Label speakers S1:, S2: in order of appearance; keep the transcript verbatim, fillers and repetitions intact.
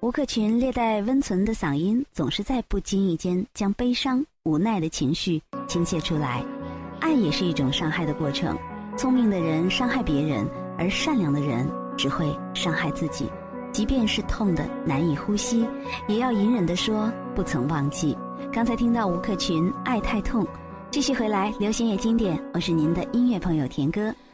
S1: 吴克群略带温存的嗓音，总是在不经意间将悲伤、无奈的情绪倾泻出来。爱也是一种伤害的过程，聪明的人伤害别人，而善良的人只会伤害自己。即便是痛得难以呼吸，也要隐忍地说不曾忘记。刚才听到吴克群《爱太痛》，继续回来流行乐经典，我是您的音乐朋友田歌。